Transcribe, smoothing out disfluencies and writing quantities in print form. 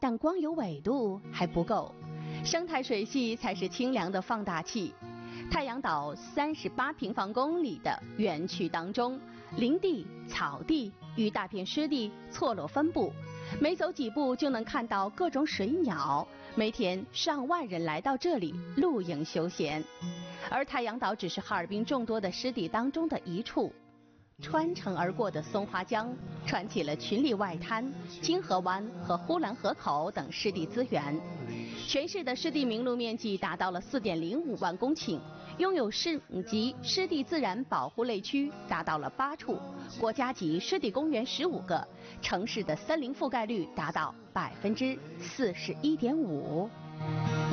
但光有纬度还不够，生态水系才是清凉的放大器。太阳岛38平方公里的园区当中，林地、草地与大片湿地错落分布，每走几步就能看到各种水鸟。每天上万人来到这里露营休闲。而太阳岛只是哈尔滨众多的湿地当中的一处，穿城而过的松花江串起了群力外滩、金河湾和呼兰河口等湿地资源。全市的湿地名录面积达到了4.05万公顷，拥有市级湿地自然保护类区达到了8处，国家级湿地公园15个，城市的森林覆盖率达到41.5%。